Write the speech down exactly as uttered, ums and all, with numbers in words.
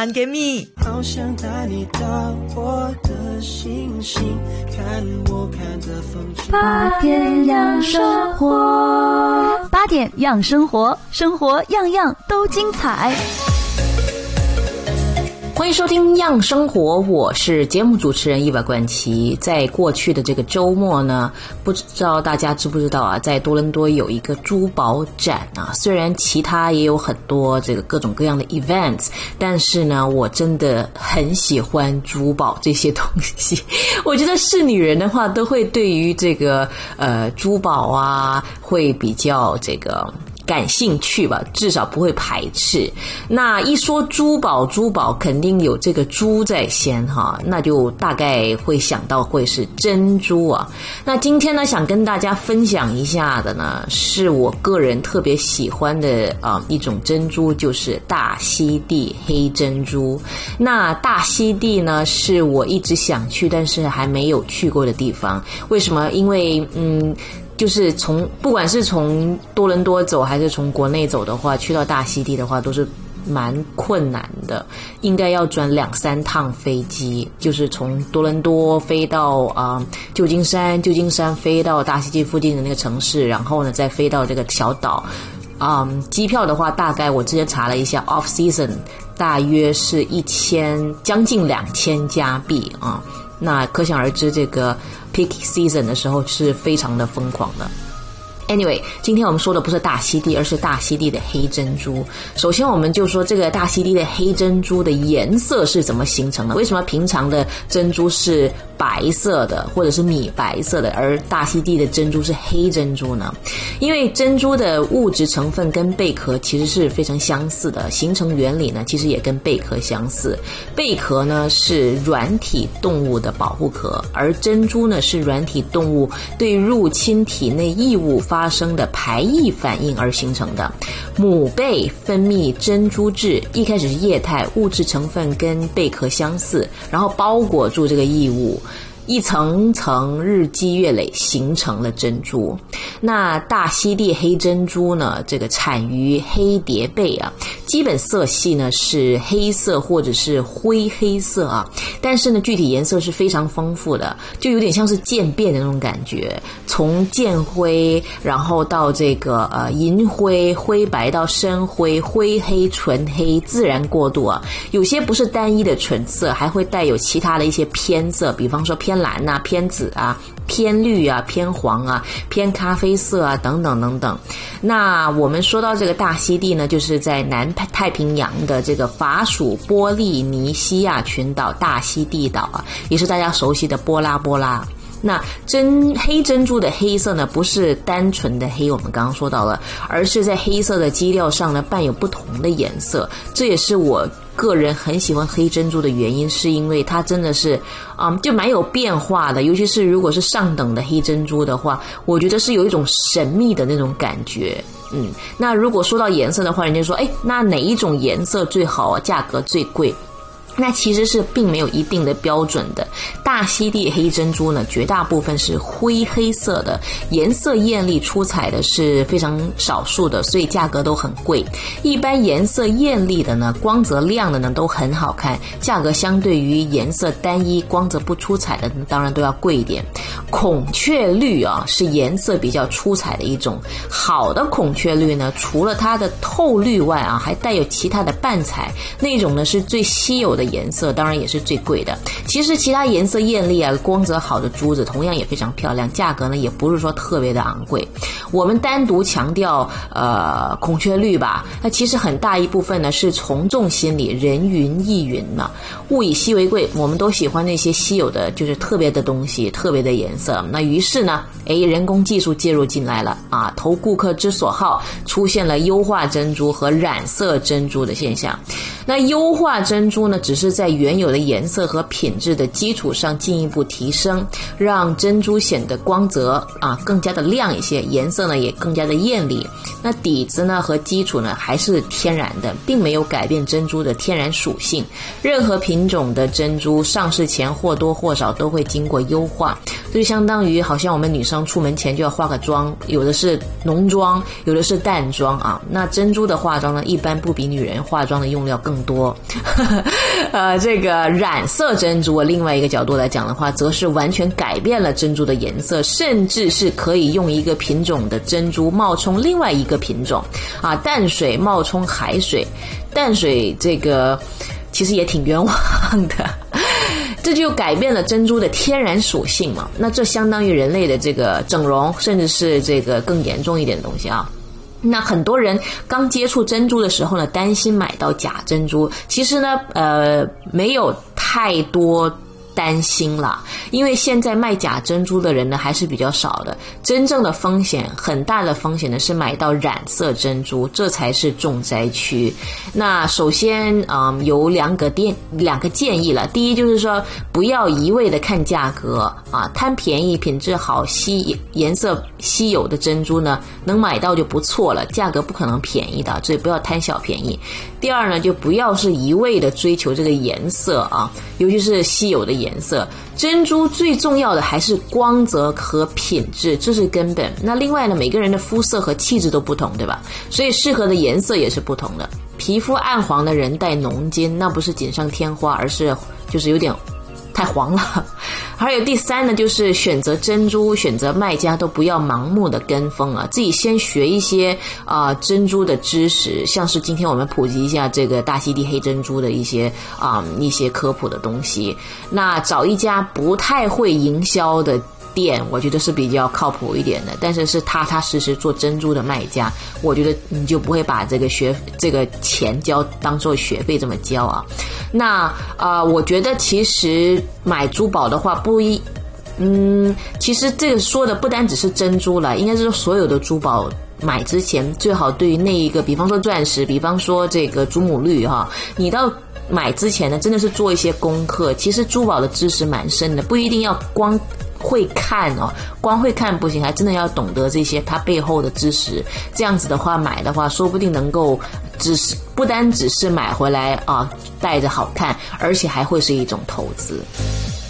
传给你。 好想带你到我的星星，看我看的风景。 八点养生活，八点养生活，生活样样都精彩。 欢迎收听样生活，我是节目主持人意外冠奇。在过去的这个周末呢，不知道大家知不知道啊，在多伦多有一个珠宝展啊，虽然其他也有很多这个各种各样的 events， 但是呢，我真的很喜欢珠宝这些东西。我觉得是女人的话，都会对于这个呃珠宝啊，会比较这个感兴趣吧，至少不会排斥。那一说珠宝，珠宝肯定有这个珠在先哈，那就大概会想到会是珍珠啊。那今天呢，想跟大家分享一下的呢，是我个人特别喜欢的啊、呃、一种珍珠，就是大溪地黑珍珠。那大溪地呢，是我一直想去，但是还没有去过的地方。为什么？因为嗯。就是从不管是从多伦多走还是从国内走的话，去到大溪地的话都是蛮困难的，应该要转两三趟飞机，就是从多伦多飞到啊、呃、旧金山，旧金山飞到大溪地附近的那个城市，然后呢再飞到这个小岛。嗯，机票的话，大概我之前查了一下 ，off season 大约是一千将近两千加币啊。那可想而知，这个 peak season 的时候是非常的疯狂的。Anyway， 今天我们说的不是大溪地，而是大溪地的黑珍珠。首先我们就说这个大溪地的黑珍珠的颜色是怎么形成的，为什么平常的珍珠是白色的或者是米白色的，而大溪地的珍珠是黑珍珠呢？因为珍珠的物质成分跟贝壳其实是非常相似的，形成原理呢其实也跟贝壳相似。贝壳呢是软体动物的保护壳，而珍珠呢是软体动物对入侵体内异物发生的排异反应而形成的。母贝分泌珍珠质，一开始是液态，物质成分跟贝壳相似，然后包裹住这个异物，一层层日积月累形成了珍珠。那大溪地黑珍珠呢，这个产于黑蝶贝啊，基本色系呢是黑色或者是灰黑色啊，但是呢具体颜色是非常丰富的，就有点像是渐变的那种感觉，从渐灰然后到这个呃银灰、灰白到深灰、灰黑、纯黑，自然过渡啊。有些不是单一的纯色，还会带有其他的一些偏色，比方说偏蓝啊、偏紫啊、偏绿啊、偏黄啊、偏咖啡色啊等等等等。那我们说到这个大溪地呢，就是在南太平洋的这个法属波利尼西亚群岛大溪地岛啊，也是大家熟悉的波拉波拉。那真黑珍珠的黑色呢，不是单纯的黑，我们刚刚说到了，而是在黑色的基料上呢伴有不同的颜色。这也是我个人很喜欢黑珍珠的原因，是因为它真的是嗯，就蛮有变化的，尤其是如果是上等的黑珍珠的话，我觉得是有一种神秘的那种感觉。嗯，那如果说到颜色的话，人家说哎，那哪一种颜色最好啊，价格最贵？那其实是并没有一定的标准的。大溪地黑珍珠呢，绝大部分是灰黑色的，颜色艳丽出彩的是非常少数的，所以价格都很贵。一般颜色艳丽的呢，光泽亮的呢都很好看，价格相对于颜色单一、光泽不出彩的当然都要贵一点。孔雀绿啊，是颜色比较出彩的一种。好的孔雀绿呢，除了它的透绿外啊，还带有其他的半彩，那种呢是最稀有的颜色，当然也是最贵的。其实其他颜色艳丽啊、光泽好的珠子同样也非常漂亮，价格呢也不是说特别的昂贵。我们单独强调呃孔雀绿吧，那其实很大一部分呢是从众心理，人云亦云嘛，物以稀为贵，我们都喜欢那些稀有的，就是特别的东西、特别的颜色。那于是呢，哎，人工技术介入进来了啊，投顾客之所好，出现了优化珍珠和染色珍珠的现象。那优化珍珠呢，只是在原有的颜色和品质的基础上进一步提升，让珍珠显得光泽啊更加的亮一些，颜色呢也更加的艳丽。那底子呢和基础呢还是天然的，并没有改变珍珠的天然属性。任何品种的珍珠上市前或多或少都会经过优化，就相当于好像我们女生出门前就要化个妆，有的是浓妆，有的是淡妆啊。那珍珠的化妆呢，一般不比女人化妆的用料更更多。呃，这个染色珍珠，另外一个角度来讲的话，则是完全改变了珍珠的颜色，甚至是可以用一个品种的珍珠冒充另外一个品种啊，淡水冒充海水，淡水这个其实也挺冤枉的。这就改变了珍珠的天然属性嘛，那这相当于人类的这个整容，甚至是这个更严重一点的东西啊。那很多人刚接触珍珠的时候呢，担心买到假珍珠，其实呢呃没有太多担心啦，因为现在卖假珍珠的人呢还是比较少的，真正的风险，很大的风险呢是买到染色珍珠，这才是重灾区。那首先嗯有两个电两个建议了，第一就是说不要一味的看价格啊，贪便宜品质好稀颜色稀有的珍珠呢能买到就不错了，价格不可能便宜的，所以不要贪小便宜。第二呢，就不要是一味的追求这个颜色啊，尤其是稀有的颜色。珍珠最重要的还是光泽和品质，这是根本。那另外呢，每个人的肤色和气质都不同，对吧？所以适合的颜色也是不同的。皮肤暗黄的人戴浓金，那不是锦上添花，而是就是有点太黄了。还有第三呢，就是选择珍珠选择卖家都不要盲目的跟风啊，自己先学一些啊、呃、珍珠的知识，像是今天我们普及一下这个大溪地黑珍珠的一些啊、呃、一些科普的东西。那找一家不太会营销的店，我觉得是比较靠谱一点的，但是是踏踏实实做珍珠的卖家，我觉得你就不会把这个学这个钱交当做学费这么交啊。那啊、呃，我觉得其实买珠宝的话不一，嗯，其实这个说的不单只是珍珠了，应该是所有的珠宝。买之前最好对于那一个，比方说钻石，比方说这个祖母绿哈，你到买之前呢，真的是做一些功课。其实珠宝的知识蛮深的，不一定要光会看哦，光会看不行，还真的要懂得这些它背后的知识。这样子的话，买的话，说不定能够只是不单只是买回来啊，戴着好看，而且还会是一种投资。